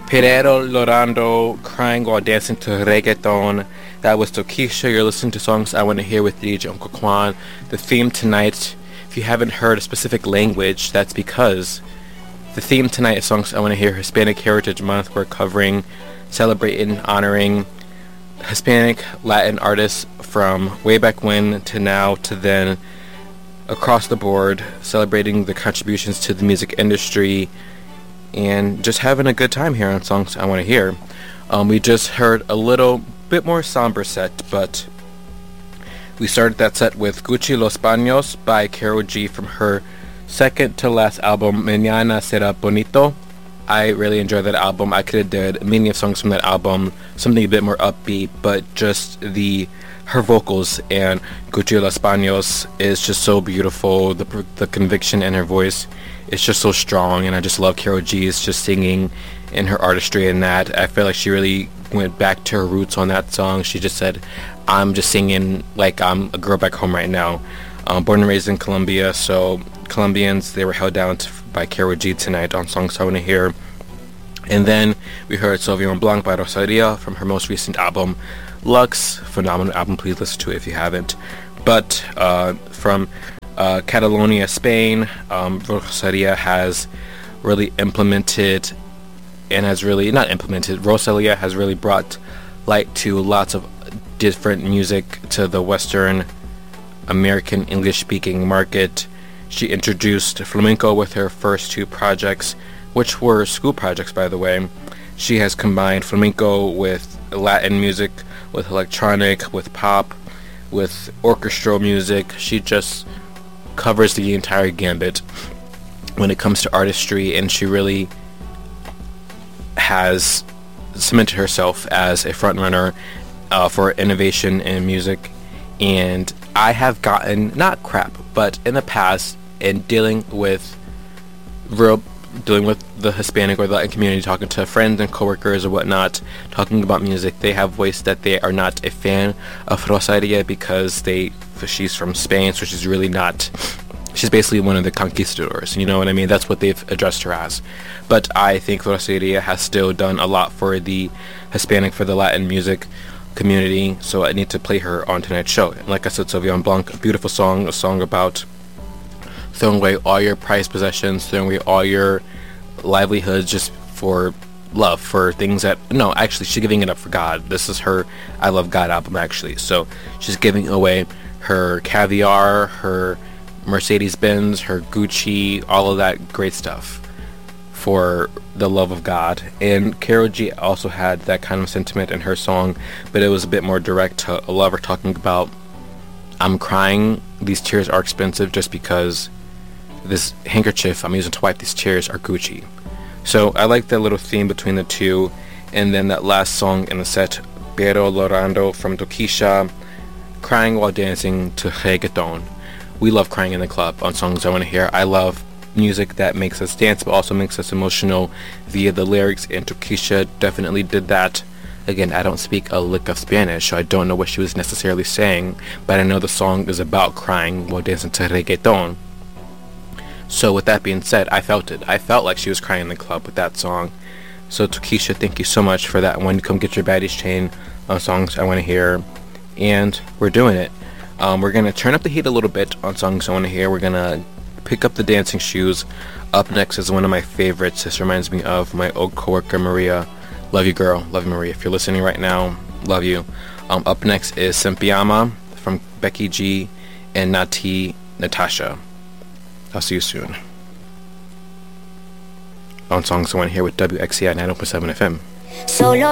Pero Lorando, Crying While Dancing to Reggaeton. That was Tokisha. You're listening to Songs I Want to Hear with DJ Uncle Quan. The theme tonight, if you haven't heard a specific language, that's because the theme tonight is Songs I Want to Hear Hispanic Heritage Month. We're covering, celebrating, honoring Hispanic Latin artists from way back when to now to then, across the board, celebrating the contributions to the music industry and just having a good time here on Songs I Want to Hear. We just heard a little bit more somber set, but we started that set with Gucci Los Baños by Karol G from her second to last album, Mañana Será Bonito. I really enjoyed that album. I could have did many of songs from that album, something a bit more upbeat, but just her vocals and Gucci Los Baños is just so beautiful. The conviction in her voice is just so strong, and I just love Karol G's just singing and her artistry in that. I feel like she really went back to her roots on that song. She just said, I'm just singing like I'm a girl back home right now. Born and raised in Colombia, so Colombians, they were held down by Karol G tonight on Songs I Want to Hear. And then we heard Sauvignon Blanc by Rosalia from her most recent album, Lux. Phenomenal album, please listen to it if you haven't. But from Catalonia, Spain, Rosalia has really implemented and has really, not implemented, Rosalia has really brought light to lots of different music to the Western American English-speaking market. She introduced flamenco with her first two projects, which were school projects, by the way. She has combined flamenco with Latin music, with electronic, with pop, with orchestral music. She just covers the entire gambit when it comes to artistry, and she really has cemented herself as a frontrunner for innovation in music. And I have gotten, not crap, but in the past, in dealing with the Hispanic or the Latin community, talking to friends and coworkers or whatnot, talking about music, they have voiced that they are not a fan of Rosalia because she's from Spain, so she's really not. She's basically one of the conquistadors, you know what I mean? That's what they've addressed her as. But I think Rosalia has still done a lot for the Hispanic, for the Latin music community, so I need to play her on tonight's show. And like I said, Sauvignon Blanc, a beautiful song, a song about throwing away all your prized possessions, throwing away all your livelihoods just for love, for things that, no, actually, she's giving it up for God. This is her I Love God album, actually. So she's giving away her caviar, her Mercedes-Benz, her Gucci, all of that great stuff for the love of God. And Karol G also had that kind of sentiment in her song, but it was a bit more direct to a lover, talking about, I'm crying, these tears are expensive just because this handkerchief I'm using to wipe these tears are Gucci. So I like that little theme between the two. And then that last song in the set, Pero Lorando from Tokisha, Crying While Dancing to Reggaeton. We love crying in the club on Songs I Want to Hear. I love music that makes us dance but also makes us emotional via the lyrics, and Tokisha definitely did that. Again, I don't speak a lick of Spanish, so I don't know what she was necessarily saying, but I know the song is about crying while dancing to reggaeton. So with that being said, I felt it. I felt like she was crying in the club with that song. So Tokisha, thank you so much for that one. Come get your baddies chain on Songs I Want to Hear. And we're doing it. We're going to turn up the heat a little bit on Songs I Want to Hear. We're going to pick up the dancing shoes. Up next is one of my favorites. This reminds me of my old coworker, Maria. Love you, girl. Love you, Maria. If you're listening right now, love you. Up next is Sempiama from Becky G and Nati Natasha. I'll see you soon on Songs I Want to Hear with WXCI 90.7 FM. Solo